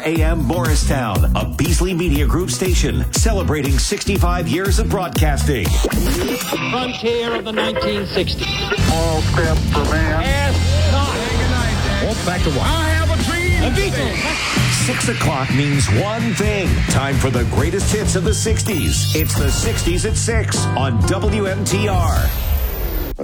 AM Morristown, a Beasley Media Group station celebrating 65 years of broadcasting. Frontier of the 1960s. All step for man. Back to one. I have a dream. The Beatles. 6 o'clock means one thing. Time for the greatest hits of the 60s. It's the 60s at 6 on WMTR.